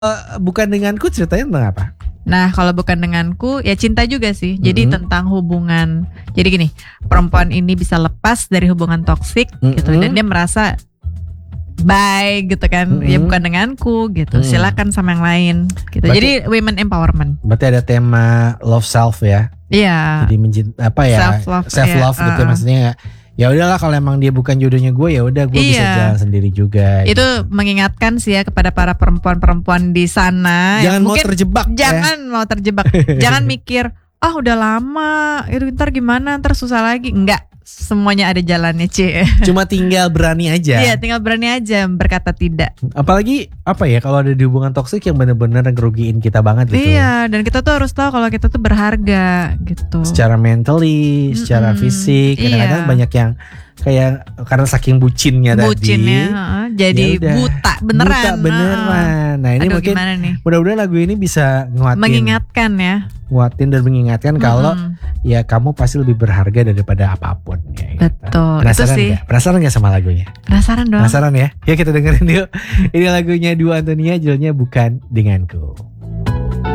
Bukan denganku ceritanya tentang apa? Nah, kalau bukan denganku ya cinta juga sih. Jadi tentang hubungan. Jadi gini, perempuan ini bisa lepas dari hubungan toksik gitu dan dia merasa baik gitu kan. Ya bukan denganku gitu. Silakan sama yang lain gitu. Berarti, jadi women empowerment. Berarti ada tema love self ya. Iya. Jadi self love ya, gitu maksudnya. Ya udahlah kalau emang dia bukan jodohnya gue ya udah gue bisa jalan sendiri juga. Itu gitu. Mengingatkan sih ya kepada para perempuan-perempuan di sana. Jangan mau terjebak. Mau terjebak. Jangan mikir, udah lama, itu ntar gimana, ntar susah lagi. Enggak, semuanya ada jalannya, Ci. Cuma tinggal berani aja. Iya, tinggal berani aja berkata tidak. Apalagi kalau ada di hubungan toksik yang benar-benar ngerugiin kita banget gitu. Iya, dan kita tuh harus tahu kalau kita tuh berharga gitu. Secara mentally, secara fisik, kadang-kadang banyak yang kayak karena saking bucinnya jadi buta beneran. Nah, ini mungkin mudah-mudahan lagu ini bisa mengingatkan nguatin dan mengingatkan kalau ya kamu pasti lebih berharga daripada apapun ya. Betul. Penasaran nggak? Penasaran nggak sama lagunya? Penasaran dong. Penasaran ya? Ya kita dengerin yuk. Ini lagunya Dua Antonia, judulnya Bukan Denganku.